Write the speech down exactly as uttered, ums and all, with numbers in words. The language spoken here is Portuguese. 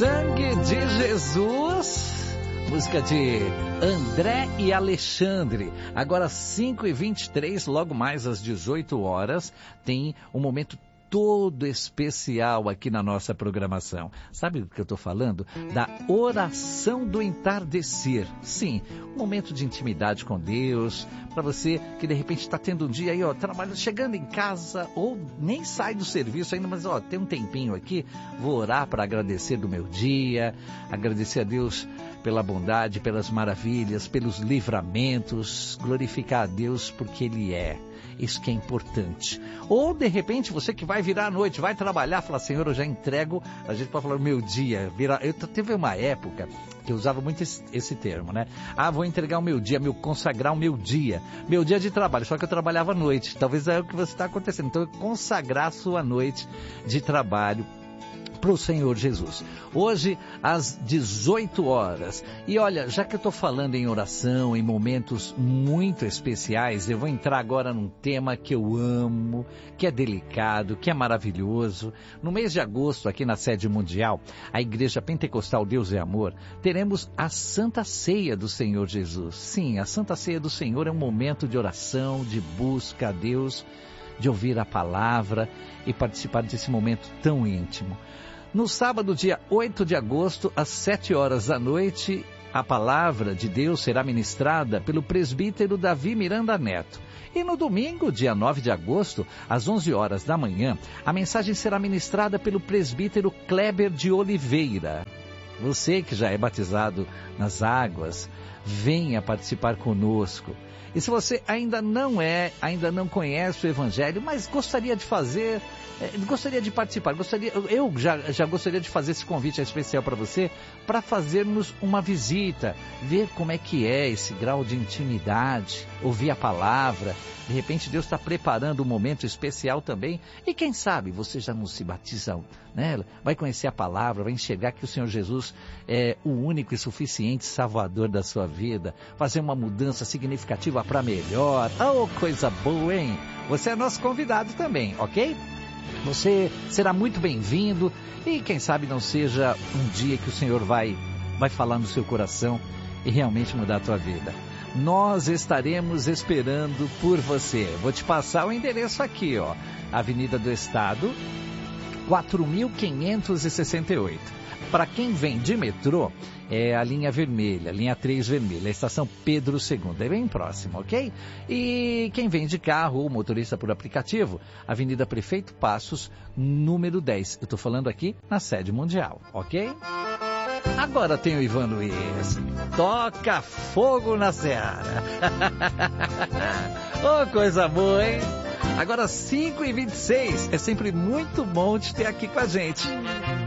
Sangue de Jesus, música de André e Alexandre. Agora cinco e vinte e três, logo mais às dezoito horas, tem um momento todo especial aqui na nossa programação. Sabe do que eu estou falando? Da oração do entardecer. Sim, um momento de intimidade com Deus, para você que de repente está tendo um dia aí, ó, trabalhando, chegando em casa, ou nem sai do serviço ainda, mas ó, tem um tempinho aqui, vou orar para agradecer do meu dia, agradecer a Deus pela bondade, pelas maravilhas, pelos livramentos, glorificar a Deus porque Ele é. Isso que é importante. Ou, de repente, você que vai virar à noite, vai trabalhar, fala, Senhor, eu já entrego, a gente pode falar, meu dia. Vira... Eu, teve uma época que eu usava muito esse, esse termo, né? Ah, vou entregar o meu dia, meu, consagrar o meu dia. Meu dia de trabalho, só que eu trabalhava à noite. Talvez é o que você está acontecendo. Então, consagrar a sua noite de trabalho para o Senhor Jesus. Hoje, às dezoito horas. E olha, já que eu estou falando em oração, em momentos muito especiais, eu vou entrar agora num tema que eu amo, que é delicado, que é maravilhoso. No mês de agosto, aqui na sede mundial, a Igreja Pentecostal Deus é Amor, teremos a Santa Ceia do Senhor Jesus. Sim, a Santa Ceia do Senhor é um momento de oração, de busca a Deus, de ouvir a palavra e participar desse momento tão íntimo. No sábado, dia oito de agosto, às sete horas da noite, a palavra de Deus será ministrada pelo presbítero Davi Miranda Neto. E no domingo, dia nove de agosto, às onze horas da manhã, a mensagem será ministrada pelo presbítero Kleber de Oliveira. Você que já é batizado nas águas, venha participar conosco. E se você ainda não é, ainda não conhece o Evangelho, mas gostaria de fazer, eh, gostaria de participar, gostaria, eu já, já gostaria de fazer esse convite especial para você, para fazermos uma visita, ver como é que é esse grau de intimidade, ouvir a palavra. De repente Deus está preparando um momento especial também, e quem sabe você já não se batiza, né? Vai conhecer a palavra, vai enxergar que o Senhor Jesus é o único e suficiente Salvador da sua vida, fazer uma mudança significativa para melhor. Oh, coisa boa, hein? Você é nosso convidado também, ok? Você será muito bem-vindo e quem sabe não seja um dia que o Senhor vai, vai falar no seu coração e realmente mudar a tua vida. Nós estaremos esperando por você. Vou te passar o endereço aqui, ó. Avenida do Estado, quatro mil quinhentos e sessenta e oito. Para quem vem de metrô, é a linha vermelha, linha três vermelha, a estação Pedro segundo, é bem próximo, ok? E quem vem de carro ou motorista por aplicativo, Avenida Prefeito Passos, número dez. Eu estou falando aqui na sede mundial, ok? Agora tem o Ivan Luiz. Toca fogo na seara. Oh, coisa boa, hein? Agora cinco e vinte e seis. É sempre muito bom te ter aqui com a gente.